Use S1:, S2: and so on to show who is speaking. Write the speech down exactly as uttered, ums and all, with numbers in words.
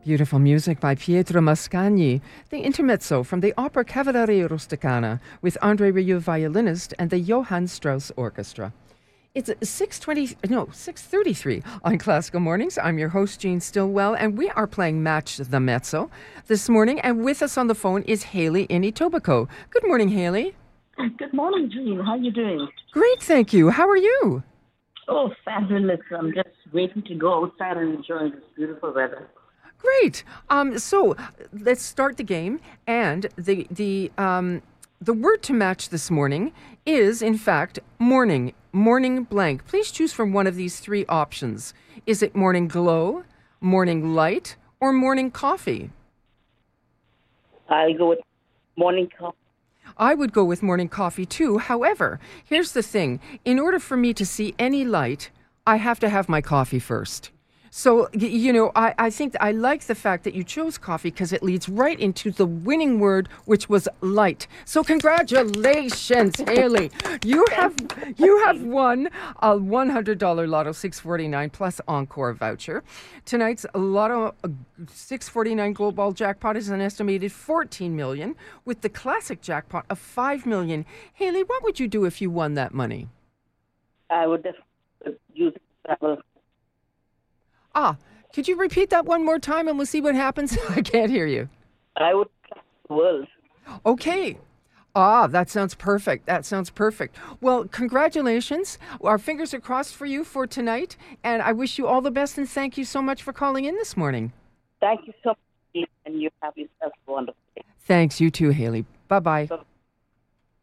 S1: Beautiful music by Pietro Mascagni, the intermezzo from the Opera Cavalleria Rusticana with Andre Rieu, violinist, and the Johann Strauss Orchestra. It's six twenty, no, six thirty-three on Classical Mornings. I'm your host, Jean Stillwell, and we are playing Match the Mezzo this morning. And with us on the phone is Haley in Etobicoke. Good morning, Haley.
S2: Good morning, Jean. How are you doing?
S1: Great, thank you. How are you?
S2: Oh, fabulous. I'm just waiting to go outside and enjoy this beautiful weather.
S1: Great. Um, so let's start the game. And the the um, the word to match this morning is, in fact, morning. Morning blank. Please choose from one of these three options. Is it morning glow, morning light, or morning coffee?
S2: I'll go with morning coffee.
S1: I would go with morning coffee too. However, here's the thing. In order for me to see any light, I have to have my coffee first. So, you know, I, I think I like the fact that you chose coffee because it leads right into the winning word, which was light. So congratulations, Haley. You have you have won a one hundred dollars Lotto six forty-nine plus Encore voucher. Tonight's Lotto six forty-nine Gold Ball jackpot is an estimated fourteen million dollars with the classic jackpot of five million dollars. Haley, what would you do if you won that money?
S2: I would definitely use travel.
S1: Ah, could you repeat that one more time and we'll see what happens? I can't hear you.
S2: I would travel the world.
S1: Okay. Ah, that sounds perfect. That sounds perfect. Well, congratulations. Our fingers are crossed for you for tonight, and I wish you all the best and thank you so much for calling in this morning.
S2: Thank you so much, and you have yourself a wonderful day.
S1: Thanks, you too, Haley. Bye-bye.
S2: Bye.